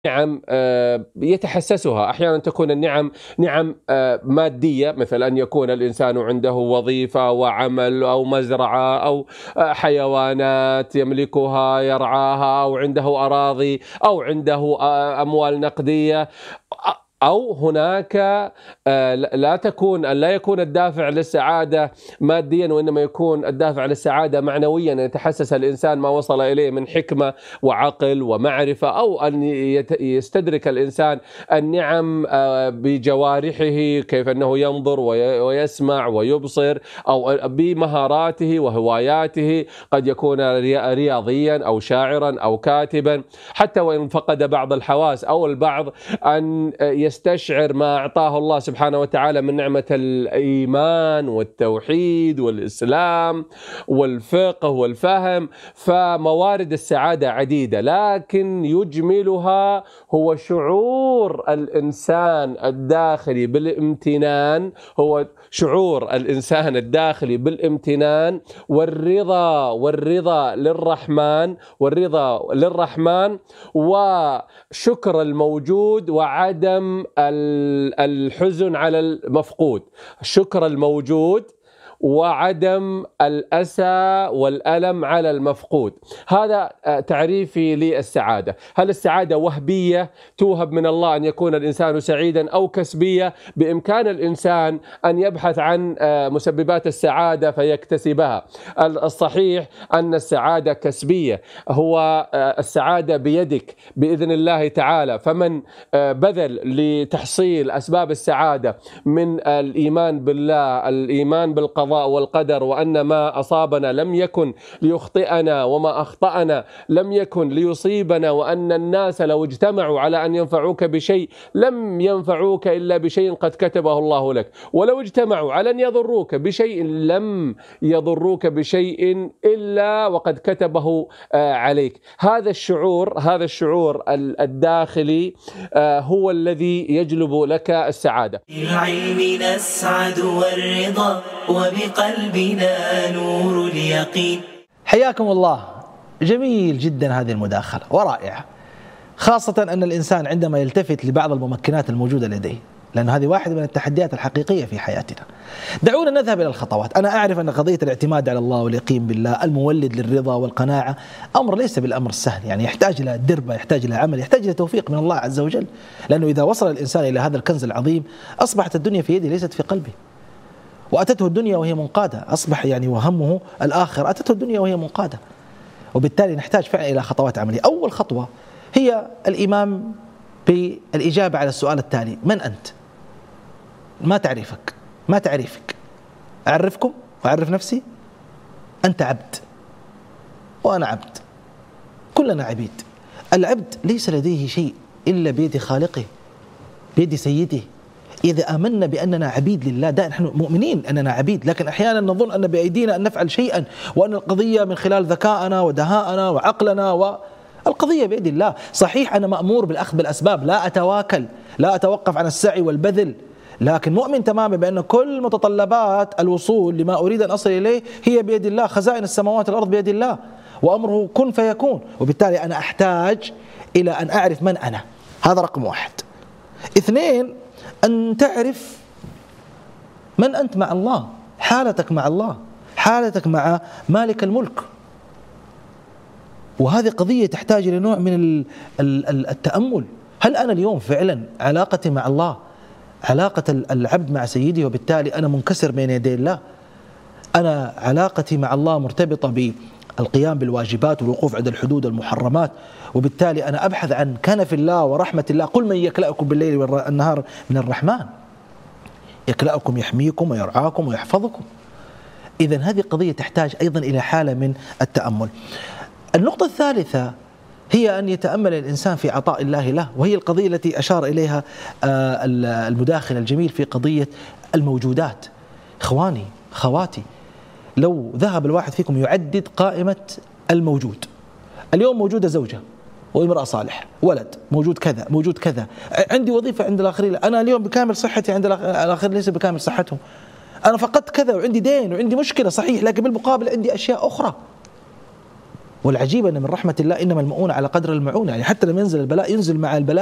نعم يتحسسها. أحيانا تكون النعم نعم مادية، مثل أن يكون الإنسان عنده وظيفة وعمل أو مزرعة أو حيوانات يملكها يرعاها، أو عنده أراضي، أو عنده أموال نقدية. أو هناك لا يكون الدافع للسعادة ماديا، وإنما يكون الدافع للسعادة معنويا، أن يتحسس الإنسان ما وصل إليه من حكمة وعقل ومعرفة، أو أن يستدرك الإنسان النعم بجوارحه، كيف أنه ينظر ويسمع ويبصر، أو بمهاراته وهواياته، قد يكون رياضيا أو شاعرا أو كاتبا، حتى وإن فقد بعض الحواس أو البعض، أن يستشعر ما أعطاه الله سبحانه وتعالى من نعمة الإيمان والتوحيد والإسلام والفقه والفهم. فموارد السعادة عديدة، لكن يجملها هو شعور الإنسان الداخلي بالامتنان، هو شعور الإنسان الداخلي بالامتنان والرضا للرحمن وشكر الموجود وعدم الحزن على المفقود. شكر الموجود وعدم الأسى والألم على المفقود. هذا تعريفي للسعادة. هل السعادة وهبية توهب من الله أن يكون الإنسان سعيدا، أو كسبية بإمكان الإنسان أن يبحث عن مسببات السعادة فيكتسبها؟ الصحيح أن السعادة كسبية، هو السعادة بيدك بإذن الله تعالى. فمن بذل لتحصيل أسباب السعادة من الإيمان بالله، الإيمان بالقضاء والقدر، وأن ما أصابنا لم يكن ليخطئنا وما أخطأنا لم يكن ليصيبنا، وأن الناس لو اجتمعوا على أن ينفعوك بشيء لم ينفعوك إلا بشيء قد كتبه الله لك، ولو اجتمعوا على أن يضروك بشيء لم يضروك بشيء إلا وقد كتبه عليك. هذا الشعور الداخلي هو الذي يجلب لك السعادة. بالعلم نسعد والرضا، وبقلبنا نور اليقين. حياكم الله. جميل جدا هذه المداخلة ورائعة، خاصة أن الإنسان عندما يلتفت لبعض الممكنات الموجودة لديه، لأن هذه واحدة من التحديات الحقيقية في حياتنا. دعونا نذهب إلى الخطوات. أنا أعرف أن قضية الاعتماد على الله واليقين بالله المولد للرضا والقناعة أمر ليس بالأمر السهل، يعني يحتاج إلى دربة، يحتاج إلى عمل، يحتاج إلى توفيق من الله عز وجل. لأنه إذا وصل الإنسان إلى هذا الكنز العظيم أصبحت الدنيا في يده ليست في قلبه، وأتته الدنيا وهي منقادة، أصبح يعني وهمه الآخر، أتته الدنيا وهي منقادة. وبالتالي نحتاج فعلا إلى خطوات عملية. أول خطوة هي الإيمان بالإجابة على السؤال التالي: من أنت؟ ما تعريفك، ما تعريفك. أعرفكم وأعرف نفسي. أنت عبد وأنا عبد، كلنا عبيد. العبد ليس لديه شيء إلا بيد خالقه، بيد سيده. إذا آمنا بأننا عبيد لله، ده نحن مؤمنين أننا عبيد، لكن أحيانا نظن أن بأيدينا أن نفعل شيئا، وأن القضية من خلال ذكائنا ودهاءنا وعقلنا، والقضية بيد الله. صحيح أنا مأمور بالأخذ بالأسباب، لا أتواكل، لا أتوقف عن السعي والبذل، لكن مؤمن تماما بأن كل متطلبات الوصول لما أريد أن أصل إليه هي بيد الله. خزائن السماوات والأرض بيد الله، وأمره كن فيكون. وبالتالي أنا أحتاج إلى أن أعرف من أنا. هذا رقم واحد. 2، أن تعرف من أنت مع الله، حالتك مع الله، حالتك مع مالك الملك. وهذه قضية تحتاج إلى نوع من التأمل. هل أنا اليوم فعلا علاقتي مع الله علاقة العبد مع سيده، وبالتالي أنا منكسر بين يدي الله؟ أنا علاقتي مع الله مرتبطة بالقيام بالواجبات والوقوف عند الحدود المحرمات، وبالتالي أنا أبحث عن كنف الله ورحمة الله. قل من يكلأكم بالليل والنهار من الرحمن، يكلأكم يحميكم ويرعاكم ويحفظكم. إذن هذه قضية تحتاج أيضا إلى حالة من التأمل. النقطة الثالثة هي أن يتأمل الإنسان في عطاء الله له، وهي القضية التي أشار إليها المداخل الجميل في قضية الموجودات. إخواني خواتي، لو ذهب الواحد فيكم يعدد قائمة الموجود، اليوم موجودة زوجة وامرأة صالح، ولد موجود كذا، موجود كذا، عندي وظيفة عند الآخرين، أنا اليوم بكامل صحتي عند الآخرين ليس بكامل صحتهم، أنا فقدت كذا وعندي دين وعندي مشكلة، صحيح، لكن بالمقابل عندي أشياء أخرى. والعجيب أن من رحمة الله إنما المؤونة على قدر المعونة، يعني حتى لما ينزل البلاء ينزل مع البلاء